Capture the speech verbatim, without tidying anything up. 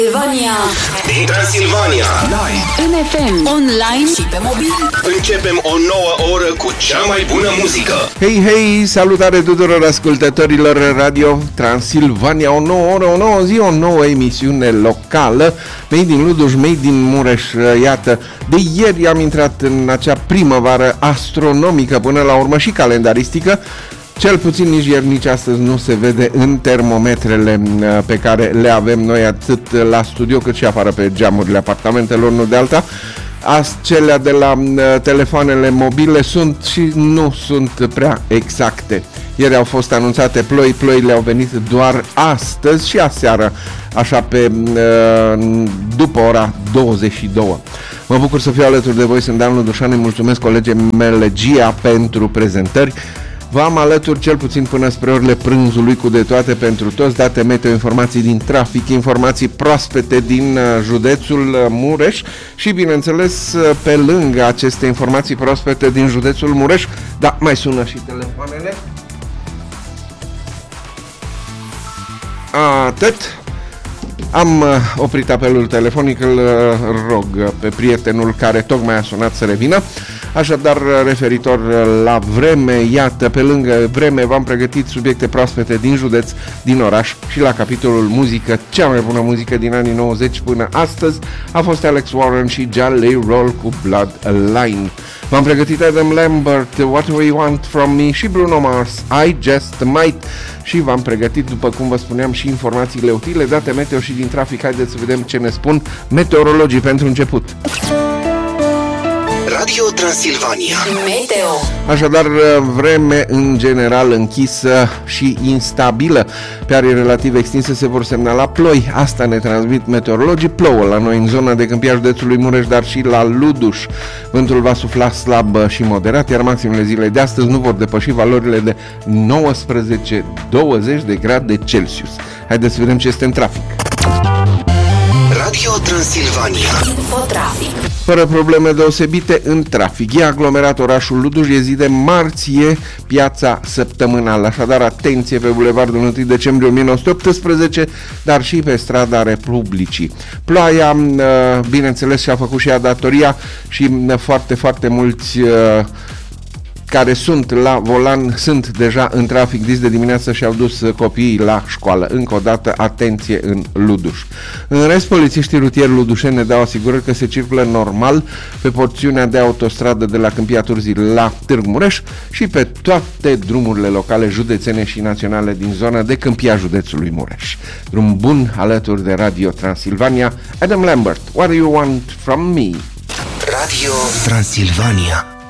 Transilvania. Din Transilvania. Live. În F M. Online și pe mobil. Începem o nouă oră cu cea mai bună muzică. Hei, hei, salutare tuturor ascultătorilor Radio Transilvania. O nouă oră, o nouă zi, o nouă emisiune locală. Made din Luduș, made din Mureș. Iată, de ieri am intrat în acea primăvară astronomică, până la urmă și calendaristică. Cel puțin nici ieri, nici astăzi nu se vede în termometrele pe care le avem noi atât la studio cât și afară pe geamurile apartamentelor, nu de alta. Acelea de la telefoanele mobile sunt și nu sunt prea exacte. Ieri au fost anunțate ploi, ploile au venit doar astăzi și aseară, așa pe după ora douăzeci și două. Mă bucur să fiu alături de voi, sunt Dan Ludușan, îi mulțumesc colegii mele Gia pentru prezentări. V-am alături cel puțin până spre orele prânzului cu de toate pentru toți, date meteo, informații din trafic, informații proaspete din județul Mureș și, bineînțeles, pe lângă aceste informații proaspete din județul Mureș, da, mai sună și telefoanele. Atât. Am oprit apelul telefonic, îl rog pe prietenul care tocmai a sunat să revină. Așadar, referitor la vreme, iată, pe lângă vreme v-am pregătit subiecte proaspete din județ, din oraș și la capitolul muzică. Cea mai bună muzică din anii nouăzeci până astăzi a fost Alex Warren și Jelly Roll cu Bloodline. V-am pregătit Adam Lambert, What Do You Want From Me și Bruno Mars, I Just Might. Și v-am pregătit, după cum vă spuneam, și informațiile utile, date meteo și din trafic. Haideți să vedem ce ne spun meteorologii pentru început. Radio Transilvania. Meteo. Așadar, vreme în general închisă și instabilă. Pe arii relativ extinse se vor semnala ploi. Asta ne transmit meteorologii. Plouă la noi în zona de câmpia județului Mureș, dar și la Luduș. Vântul va sufla slab și moderat, iar maximele zilei de astăzi nu vor depăși valorile de nouăsprezece douăzeci de grade Celsius. Haideți să vedem ce este în trafic. Radio Transilvania. Infotrafic. Fără probleme deosebite în trafic. E aglomerat orașul Luduș, e zi de marți, e piața săptămânală. Așadar, atenție pe bulevardul întâi decembrie o mie nouă sute optsprezece, dar și pe strada Republicii. Ploaia, bineînțeles, și-a făcut și ea datoria și foarte, foarte mulți care sunt la volan sunt deja în trafic dis de dimineață și au dus copiii la școală. Încă o dată, atenție în Luduș. În rest, polițiștii rutieri ludușeni ne dau asigurări că se circulă normal pe porțiunea de autostradă de la Câmpia Turzii la Târgu Mureș și pe toate drumurile locale, județene și naționale din zona de Câmpia județului Mureș. Drum bun alături de Radio Transilvania. Adam Lambert, What Do You Want From Me? Radio Transilvania.